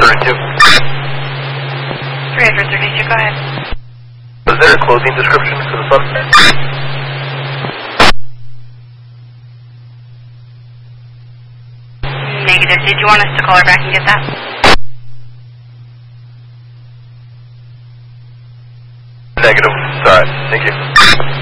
32. 332, go ahead. Was there a clothing description for the suspect? Negative. Did you want us to call her back and get that? Negative. Alright, thank you.